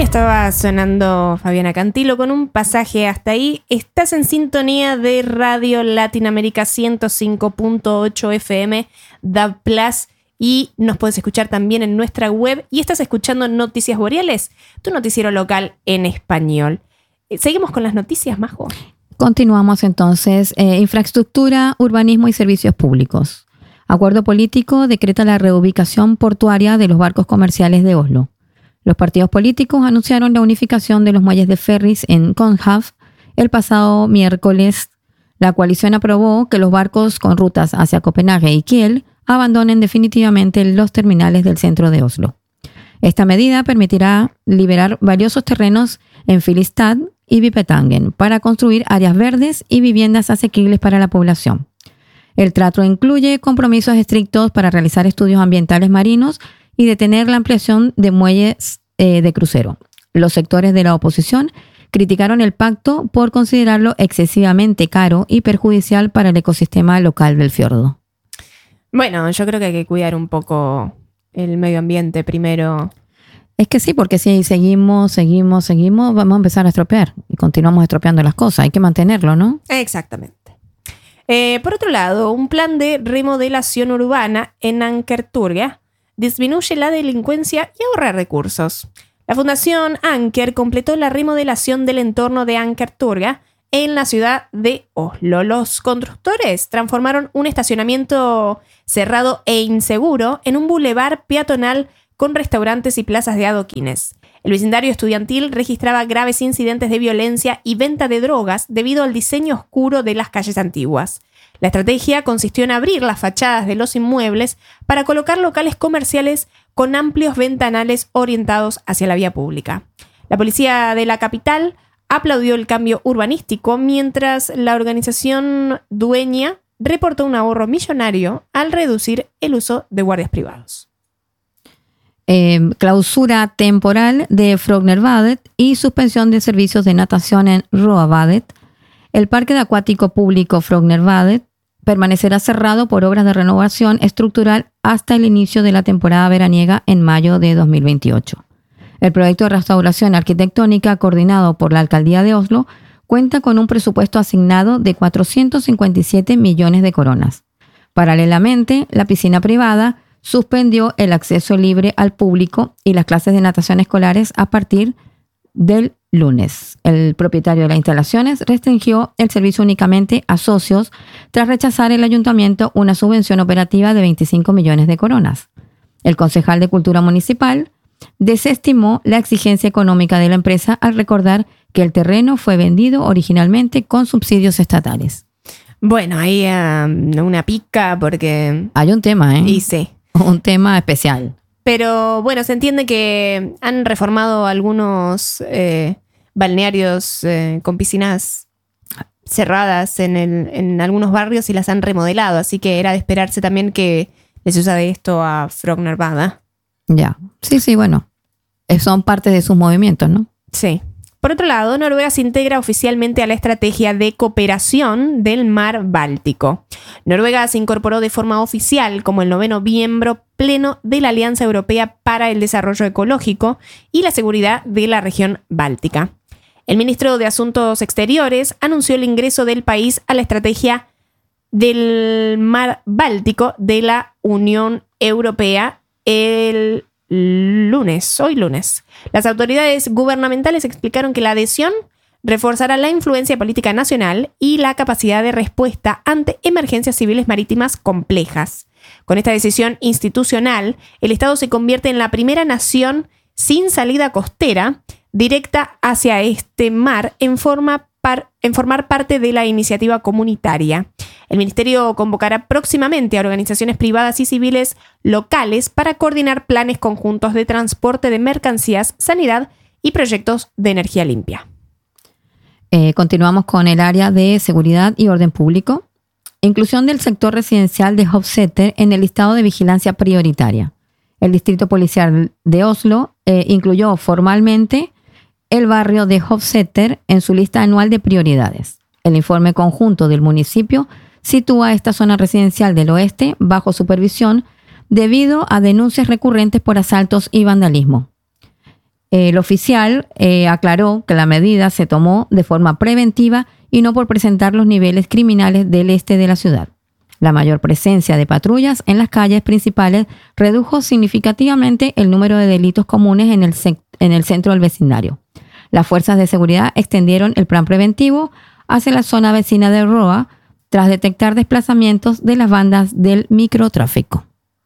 Y estaba sonando Fabiana Cantilo con un pasaje hasta ahí. Estás en sintonía de Radio Latinoamérica 105.8 FM DAB+, y nos puedes escuchar también en nuestra web. Y estás escuchando Noticias Boreales, tu noticiero local en español. Seguimos con las noticias, Majo. Continuamos entonces. Infraestructura, urbanismo y servicios públicos. Acuerdo político decreta la reubicación portuaria de los barcos comerciales de Oslo. Los partidos políticos anunciaron la unificación de los muelles de ferries en Kongehavn el pasado miércoles. La coalición aprobó que los barcos con rutas hacia Copenhague y Kiel abandonen definitivamente los terminales del centro de Oslo. Esta medida permitirá liberar valiosos terrenos en Filistad y Vipetangen para construir áreas verdes y viviendas asequibles para la población. El trato incluye compromisos estrictos para realizar estudios ambientales marinos y detener la ampliación de muelles de crucero. Los sectores de la oposición criticaron el pacto por considerarlo excesivamente caro y perjudicial para el ecosistema local del fiordo. Bueno, yo creo que hay que cuidar un poco el medio ambiente primero. Es que sí, porque si seguimos, vamos a empezar a estropear y continuamos estropeando las cosas. Hay que mantenerlo, ¿no? Exactamente. Por otro lado, un plan de remodelación urbana en Ankerturga disminuye la delincuencia y ahorra recursos. La Fundación Anker completó la remodelación del entorno de Ankerturga en la ciudad de Oslo. Los constructores transformaron un estacionamiento cerrado e inseguro en un bulevar peatonal con restaurantes y plazas de adoquines. El vecindario estudiantil registraba graves incidentes de violencia y venta de drogas debido al diseño oscuro de las calles antiguas. La estrategia consistió en abrir las fachadas de los inmuebles para colocar locales comerciales con amplios ventanales orientados hacia la vía pública. La policía de la capital aplaudió el cambio urbanístico, mientras la organización dueña reportó un ahorro millonario al reducir el uso de guardias privados. Clausura temporal de Frognerbadet y suspensión de servicios de natación en Roabadet. El parque acuático público Frognerbadet permanecerá cerrado por obras de renovación estructural hasta el inicio de la temporada veraniega en mayo de 2028. El proyecto de restauración arquitectónica coordinado por la Alcaldía de Oslo cuenta con un presupuesto asignado de 457 millones de coronas. Paralelamente, la piscina privada suspendió el acceso libre al público y las clases de natación escolares a partir del lunes. El propietario de las instalaciones restringió el servicio únicamente a socios tras rechazar el ayuntamiento una subvención operativa de 25 millones de coronas. El concejal de Cultura Municipal desestimó la exigencia económica de la empresa al recordar que el terreno fue vendido originalmente con subsidios estatales. Bueno, ahí una pica porque... Hay un tema, ¿eh? Y sí. Un tema especial. Pero bueno, se entiende que han reformado algunos balnearios con piscinas cerradas en algunos barrios y las han remodelado. Así que era de esperarse también que les suceda esto a Frognerbadet. Ya. Sí, bueno. Son parte de sus movimientos, ¿no? Sí. Por otro lado, Noruega se integra oficialmente a la estrategia de cooperación del mar Báltico. Noruega se incorporó de forma oficial como el 9º miembro pleno de la Alianza Europea para el Desarrollo Ecológico y la Seguridad de la región báltica. El ministro de Asuntos Exteriores anunció el ingreso del país a la estrategia del mar Báltico de la Unión Europea hoy lunes. Las autoridades gubernamentales explicaron que la adhesión reforzará la influencia política nacional y la capacidad de respuesta ante emergencias civiles marítimas complejas. Con esta decisión institucional, el Estado se convierte en la primera nación sin salida costera directa hacia este mar en formar parte de la iniciativa comunitaria. El ministerio convocará próximamente a organizaciones privadas y civiles locales para coordinar planes conjuntos de transporte de mercancías, sanidad y proyectos de energía limpia. Continuamos con el área de seguridad y orden público. Inclusión del sector residencial de Hovseter en el listado de vigilancia prioritaria. El distrito policial de Oslo incluyó formalmente el barrio de Hovseter en su lista anual de prioridades. El informe conjunto del municipio sitúa esta zona residencial del oeste bajo supervisión debido a denuncias recurrentes por asaltos y vandalismo. El oficial aclaró que la medida se tomó de forma preventiva y no por presentar los niveles criminales del este de la ciudad. La mayor presencia de patrullas en las calles principales redujo significativamente el número de delitos comunes en el centro del vecindario. Las fuerzas de seguridad extendieron el plan preventivo hacia la zona vecina de Roa tras detectar desplazamientos de las bandas del microtráfico.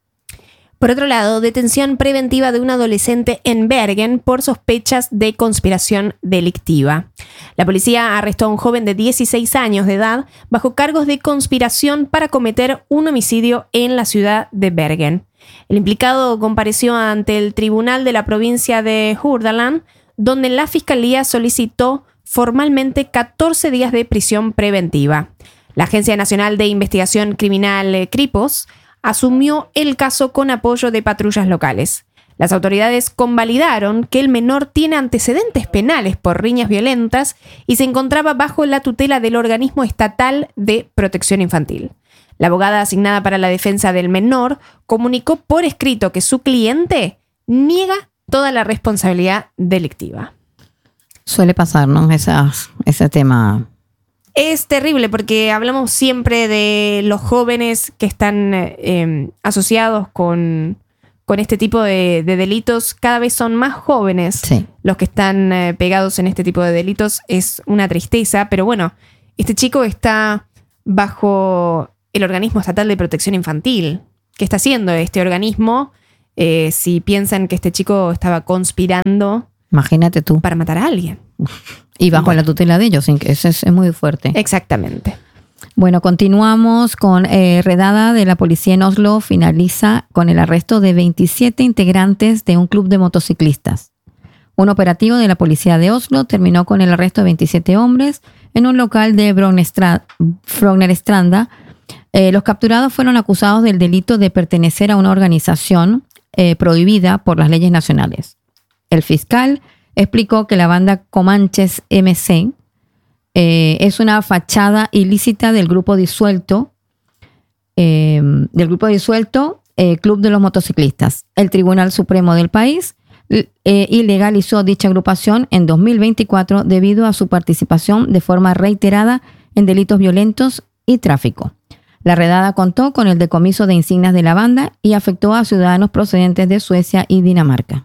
Por otro lado, detención preventiva de un adolescente en Bergen por sospechas de conspiración delictiva. La policía arrestó a un joven de 16 años de edad bajo cargos de conspiración para cometer un homicidio en la ciudad de Bergen. El implicado compareció ante el tribunal de la provincia de Hordaland, donde la fiscalía solicitó formalmente 14 días de prisión preventiva. La Agencia Nacional de Investigación Criminal, Kripos, asumió el caso con apoyo de patrullas locales. Las autoridades convalidaron que el menor tiene antecedentes penales por riñas violentas y se encontraba bajo la tutela del Organismo Estatal de Protección Infantil. La abogada asignada para la defensa del menor comunicó por escrito que su cliente niega toda la responsabilidad delictiva. Suele pasar, ¿no? Ese tema. Es terrible porque hablamos siempre de los jóvenes que están asociados con este tipo de delitos. Cada vez son más jóvenes, sí, los que están pegados en este tipo de delitos. Es una tristeza, pero bueno, este chico está bajo el Organismo Estatal de Protección Infantil. ¿Qué está haciendo este organismo? Si piensan que este chico estaba conspirando, imagínate tú, para matar a alguien. Y bajo la tutela de ellos, eso es muy fuerte. Exactamente. Bueno, continuamos con redada de la policía en Oslo. Finaliza con el arresto de 27 integrantes de un club de motociclistas. Un operativo de la policía de Oslo terminó con el arresto de 27 hombres en un local de Frognerstranda. Los capturados fueron acusados del delito de pertenecer a una organización prohibida por las leyes nacionales. El fiscal explicó que la banda Comanches MC es una fachada ilícita del grupo disuelto Club de los Motociclistas. El Tribunal Supremo del país ilegalizó dicha agrupación en 2024 debido a su participación de forma reiterada en delitos violentos y tráfico. La redada contó con el decomiso de insignias de la banda y afectó a ciudadanos procedentes de Suecia y Dinamarca.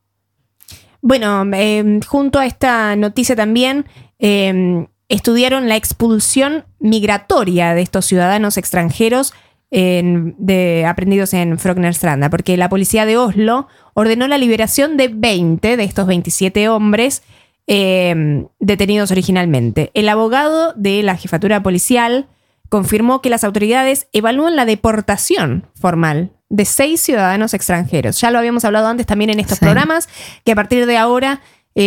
Bueno, junto a esta noticia también estudiaron la expulsión migratoria de estos ciudadanos extranjeros aprendidos en Frognerstranda, porque la policía de Oslo ordenó la liberación de 20 de estos 27 hombres detenidos originalmente. El abogado de la jefatura policial confirmó que las autoridades evalúan la deportación formal de 6 ciudadanos extranjeros. Ya lo habíamos hablado antes también en estos programas, que a partir de ahora,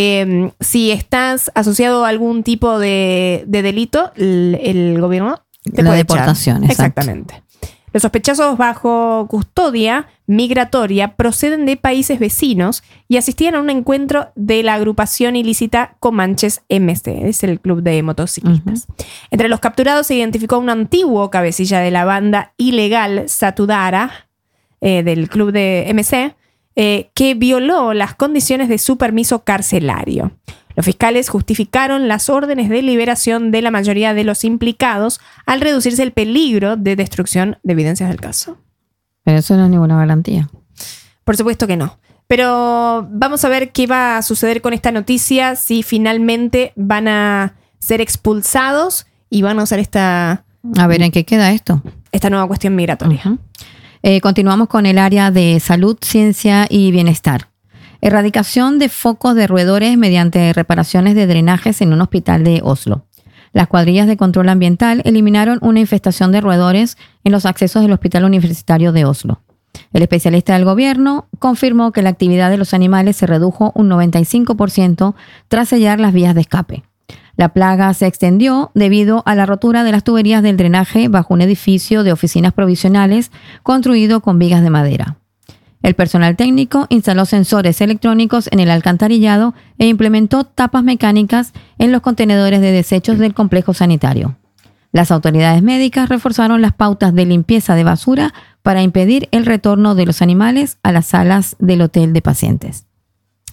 si estás asociado a algún tipo de delito, el gobierno te puede deportación, echar. Exactamente. Los sospechosos bajo custodia migratoria proceden de países vecinos y asistían a un encuentro de la agrupación ilícita Comanches MC, es el club de motociclistas. Uh-huh. Entre los capturados se identificó un antiguo cabecilla de la banda ilegal Satudara, del club de MC, que violó las condiciones de su permiso carcelario. Los fiscales justificaron las órdenes de liberación de la mayoría de los implicados al reducirse el peligro de destrucción de evidencias del caso. Pero eso no es ninguna garantía. Por supuesto que no. Pero vamos a ver qué va a suceder con esta noticia, si finalmente van a ser expulsados y van a usar esta... A ver, ¿en qué queda esto? Esta nueva cuestión migratoria. Uh-huh. Continuamos con el área de salud, ciencia y bienestar. Erradicación de focos de roedores mediante reparaciones de drenajes en un hospital de Oslo. Las cuadrillas de control ambiental eliminaron una infestación de roedores en los accesos del Hospital Universitario de Oslo. El especialista del gobierno confirmó que la actividad de los animales se redujo un 95% tras sellar las vías de escape. La plaga se extendió debido a la rotura de las tuberías del drenaje bajo un edificio de oficinas provisionales construido con vigas de madera. El personal técnico instaló sensores electrónicos en el alcantarillado e implementó tapas mecánicas en los contenedores de desechos del complejo sanitario. Las autoridades médicas reforzaron las pautas de limpieza de basura para impedir el retorno de los animales a las salas del hotel de pacientes.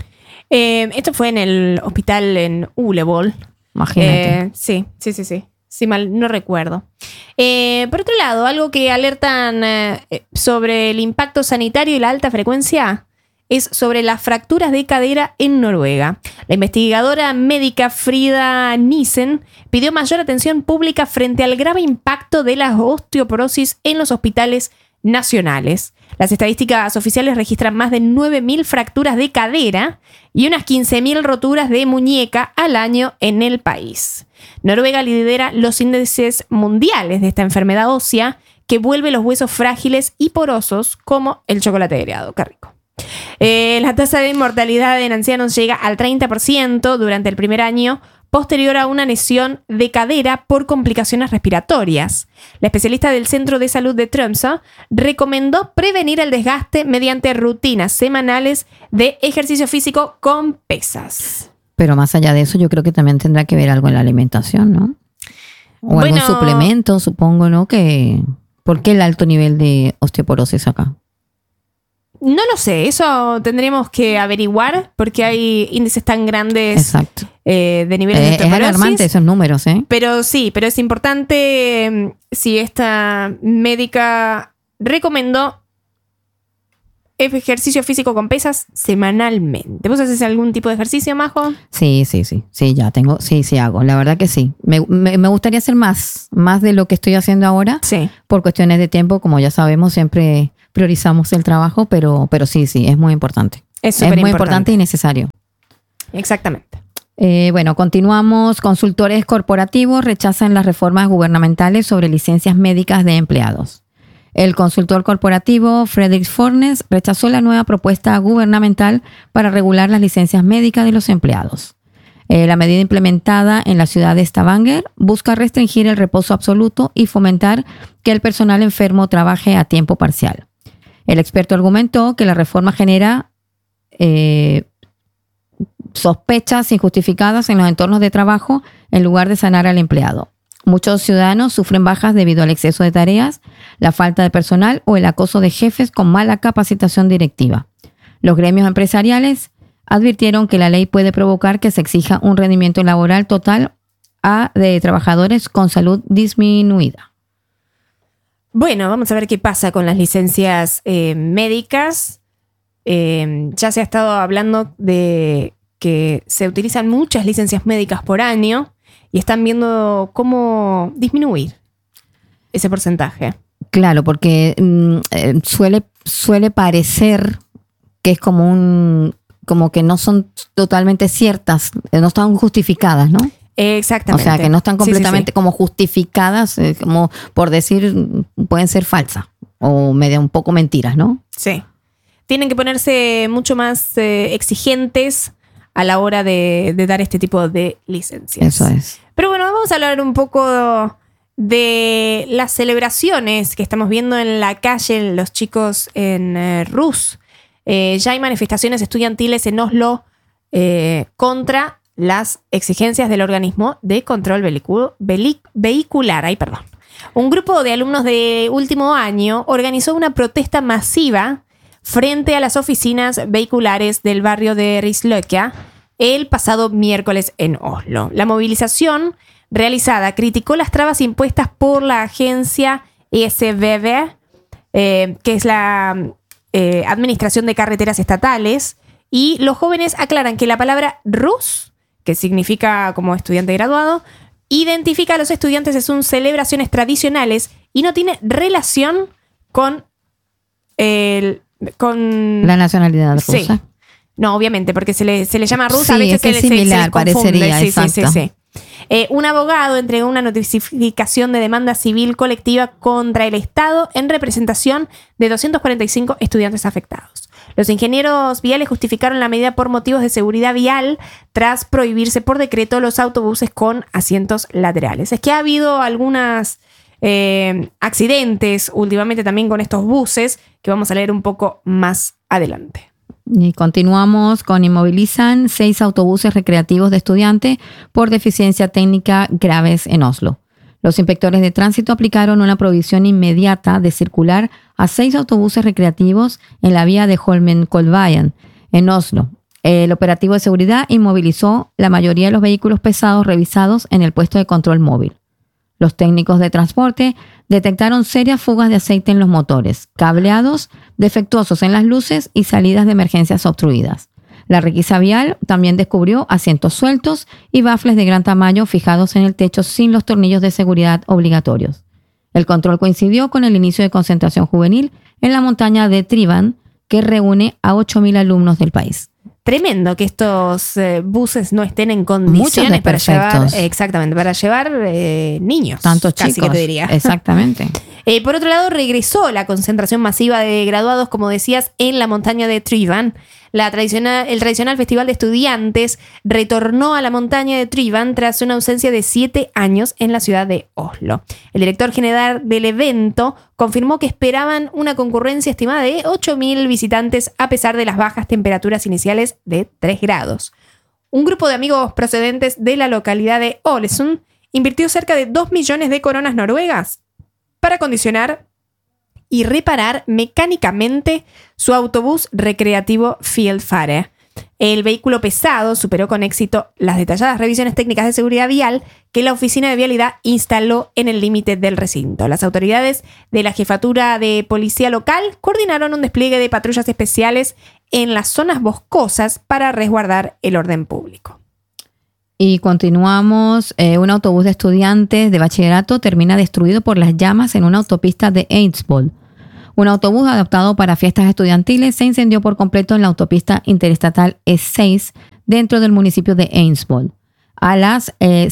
Esto fue en el hospital en Uleål. Imagínate. Sí. Si mal no recuerdo. Por otro lado, algo que alertan sobre el impacto sanitario y la alta frecuencia es sobre las fracturas de cadera en Noruega. La investigadora médica Frida Nissen pidió mayor atención pública frente al grave impacto de la osteoporosis en los hospitales nacionales. Las estadísticas oficiales registran más de 9.000 fracturas de cadera y unas 15.000 roturas de muñeca al año en el país. Noruega lidera los índices mundiales de esta enfermedad ósea que vuelve los huesos frágiles y porosos como el chocolate agregado. Qué rico. La tasa de mortalidad en ancianos llega al 30% durante el primer año posterior a una lesión de cadera por complicaciones respiratorias. La especialista del Centro de Salud de Tromsø recomendó prevenir el desgaste mediante rutinas semanales de ejercicio físico con pesas. Pero más allá de eso, yo creo que también tendrá que ver algo en la alimentación, ¿no? O algún suplemento, supongo, ¿no? ¿Por qué el alto nivel de osteoporosis acá? No lo sé, eso tendremos que averiguar porque hay índices tan grandes. Exacto. De niveles de osteoporosis. Es alarmante esos números, ¿eh? Pero es importante si esta médica recomendó ejercicio físico con pesas semanalmente. ¿Vos haces algún tipo de ejercicio, Majo? Sí, ya tengo, sí hago, la verdad que sí. Me gustaría hacer más de lo que estoy haciendo ahora. Sí. Por cuestiones de tiempo, como ya sabemos, siempre priorizamos el trabajo, pero sí, es muy importante. Es muy importante y necesario. Exactamente. Bueno, continuamos. Consultores corporativos rechazan las reformas gubernamentales sobre licencias médicas de empleados. El consultor corporativo Fredrik Fornes rechazó la nueva propuesta gubernamental para regular las licencias médicas de los empleados. La medida implementada en la ciudad de Stavanger busca restringir el reposo absoluto y fomentar que el personal enfermo trabaje a tiempo parcial. El experto argumentó que la reforma genera sospechas injustificadas en los entornos de trabajo en lugar de sanar al empleado. Muchos ciudadanos sufren bajas debido al exceso de tareas, la falta de personal o el acoso de jefes con mala capacitación directiva. Los gremios empresariales advirtieron que la ley puede provocar que se exija un rendimiento laboral total de trabajadores con salud disminuida. Bueno, vamos a ver qué pasa con las licencias médicas. Ya se ha estado hablando de que se utilizan muchas licencias médicas por año y están viendo cómo disminuir ese porcentaje. Claro, porque suele parecer que es como que no son totalmente ciertas, no están justificadas, ¿no? Exactamente. O sea, que no están completamente sí. como justificadas, como por decir, pueden ser falsas o un poco mentiras, ¿no? Sí. Tienen que ponerse mucho más exigentes a la hora de dar este tipo de licencias. Eso es. Pero bueno, vamos a hablar un poco de las celebraciones que estamos viendo en la calle, los chicos en Rus. Ya hay manifestaciones estudiantiles en Oslo contra las exigencias del organismo de control vehicular. Un grupo de alumnos de último año organizó una protesta masiva frente a las oficinas vehiculares del barrio de Risløkka el pasado miércoles en Oslo. La movilización realizada criticó las trabas impuestas por la agencia SVV, que es la Administración de Carreteras Estatales, y los jóvenes aclaran que la palabra rus, que significa como estudiante graduado, identifica a los estudiantes en sus celebraciones tradicionales y no tiene relación con la nacionalidad rusa. Sí. No, obviamente, porque se le llama rusa, a sí, veces es similar, se confunde. parecería, exacto. Sí. Un abogado entregó una notificación de demanda civil colectiva contra el Estado en representación de 245 estudiantes afectados. Los ingenieros viales justificaron la medida por motivos de seguridad vial tras prohibirse por decreto los autobuses con asientos laterales. Es que ha habido algunas accidentes últimamente también con estos buses que vamos a leer un poco más adelante. Y continuamos con inmovilizan 6 autobuses recreativos de estudiantes por deficiencia técnica graves en Oslo. Los inspectores de tránsito aplicaron una prohibición inmediata de circular a 6 autobuses recreativos en la vía de Holmenkollveien, en Oslo. El operativo de seguridad inmovilizó la mayoría de los vehículos pesados revisados en el puesto de control móvil. Los técnicos de transporte detectaron serias fugas de aceite en los motores, cableados defectuosos en las luces y salidas de emergencias obstruidas. La requisa vial también descubrió asientos sueltos y bafles de gran tamaño fijados en el techo sin los tornillos de seguridad obligatorios. El control coincidió con el inicio de concentración juvenil en la montaña de Trivan, que reúne a 8.000 alumnos del país. Tremendo que estos buses no estén en condiciones para llevar, exactamente, para llevar niños. Tantos casi chicos. Que te diría. Exactamente. Por otro lado, regresó la concentración masiva de graduados, como decías, en la montaña de Trivan. El tradicional festival de estudiantes retornó a la montaña de Trivan tras una ausencia de 7 años en la ciudad de Oslo. El director general del evento confirmó que esperaban una concurrencia estimada de 8.000 visitantes a pesar de las bajas temperaturas iniciales de 3 grados. Un grupo de amigos procedentes de la localidad de Ålesund invirtió cerca de 2 millones de coronas noruegas para acondicionar y reparar mecánicamente su autobús recreativo Fieldfare. El vehículo pesado superó con éxito las detalladas revisiones técnicas de seguridad vial que la Oficina de Vialidad instaló en el límite del recinto. Las autoridades de la Jefatura de Policía Local coordinaron un despliegue de patrullas especiales en las zonas boscosas para resguardar el orden público. Y continuamos. Un autobús de estudiantes de bachillerato termina destruido por las llamas en una autopista de Eidsvoll. Un autobús adaptado para fiestas estudiantiles se incendió por completo en la autopista interestatal E6 dentro del municipio de Eidsvoll a las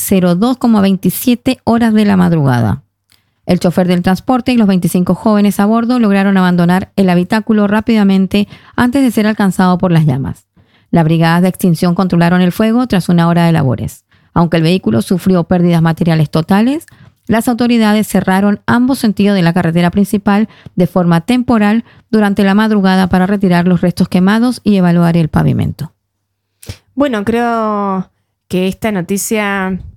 02:27 horas de la madrugada. El chofer del transporte y los 25 jóvenes a bordo lograron abandonar el habitáculo rápidamente antes de ser alcanzado por las llamas. Las brigadas de extinción controlaron el fuego tras una hora de labores. Aunque el vehículo sufrió pérdidas materiales totales, las autoridades cerraron ambos sentidos de la carretera principal de forma temporal durante la madrugada para retirar los restos quemados y evaluar el pavimento. Bueno, creo que esta noticia, a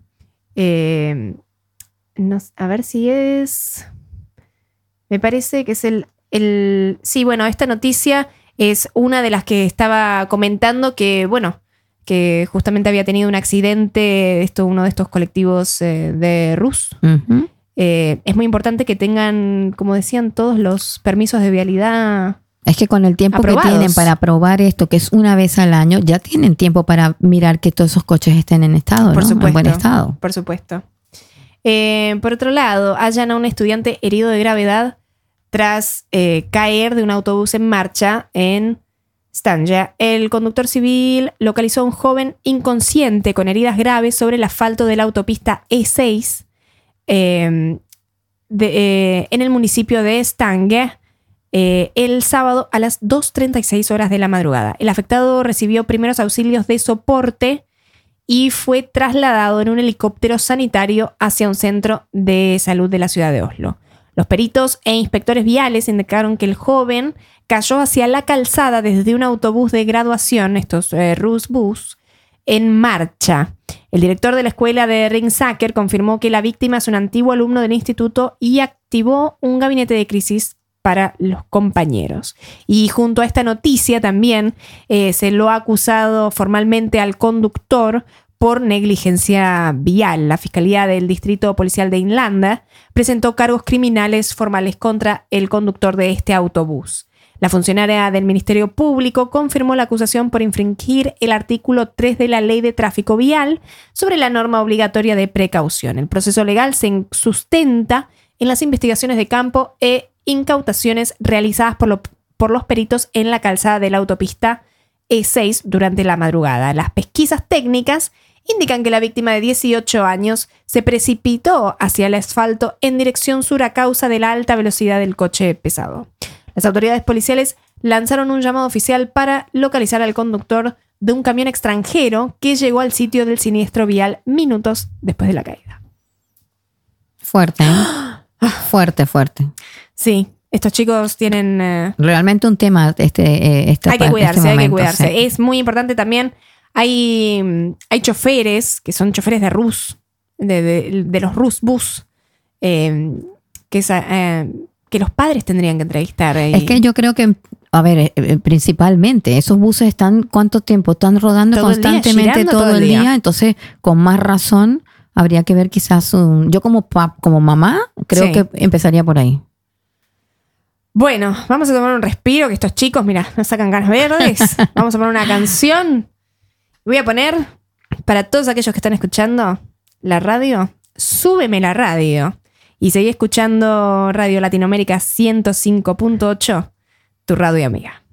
ver si es, me parece que es sí, bueno, esta noticia es una de las que estaba comentando que justamente había tenido un accidente, uno de estos colectivos de Rus. Uh-huh. Es muy importante que tengan, como decían, todos los permisos de vialidad. Es que con el tiempo aprobados. Que tienen para probar esto, que es una vez al año, ya tienen tiempo para mirar que todos esos coches estén en estado, Por ¿no? supuesto, en buen estado. Por supuesto. Por otro lado, hallan a un estudiante herido de gravedad tras caer de un autobús en marcha en Stanja. El conductor civil localizó a un joven inconsciente con heridas graves sobre el asfalto de la autopista E6 en el municipio de Stanja el sábado a las 2:36 horas de la madrugada. El afectado recibió primeros auxilios de soporte y fue trasladado en un helicóptero sanitario hacia un centro de salud de la ciudad de Oslo. Los peritos e inspectores viales indicaron que el joven cayó hacia la calzada desde un autobús de graduación, estos Rusbus, en marcha. El director de la escuela de Ringsaker confirmó que la víctima es un antiguo alumno del instituto y activó un gabinete de crisis para los compañeros. Y junto a esta noticia también se lo ha acusado formalmente al conductor por negligencia vial. La Fiscalía del Distrito Policial de Inlanda presentó cargos criminales formales contra el conductor de este autobús. La funcionaria del Ministerio Público confirmó la acusación por infringir el artículo 3 de la Ley de Tráfico Vial sobre la norma obligatoria de precaución. El proceso legal se sustenta en las investigaciones de campo e incautaciones realizadas por los peritos en la calzada de la autopista E6 durante la madrugada. Las pesquisas técnicas indican que la víctima de 18 años se precipitó hacia el asfalto en dirección sur a causa de la alta velocidad del coche pesado. Las autoridades policiales lanzaron un llamado oficial para localizar al conductor de un camión extranjero que llegó al sitio del siniestro vial minutos después de la caída. Fuerte, ¿eh? Fuerte. Sí, estos chicos tienen... Realmente un tema hay que cuidarse, momento, hay que cuidarse. Sí. Es muy importante también. Hay choferes que son choferes de Rus, de los Rusbus, que los padres tendrían que entrevistar. Es que yo creo que A ver, principalmente, esos buses están, ¿cuánto tiempo? Están rodando Todo el día, constantemente girando todo el día. Entonces, con más razón, habría que ver quizás yo como mamá, creo Sí. que empezaría por ahí. Bueno, vamos a tomar un respiro, que estos chicos, mira, nos sacan ganas verdes. Vamos a poner una canción. Voy a poner, para todos aquellos que están escuchando la radio, súbeme la radio. Y seguí escuchando Radio Latinoamérica 105.8, tu radio amiga.